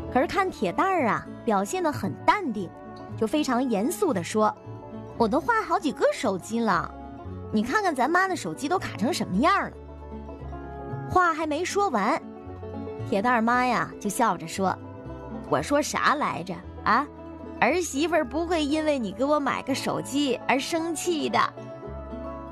可是看铁蛋儿啊表现得很淡定，就非常严肃地说：我都换好几个手机了，你看看咱妈的手机都卡成什么样了。话还没说完，铁蛋儿妈呀就笑着说：我说啥来着啊？儿媳妇儿不会因为你给我买个手机而生气的。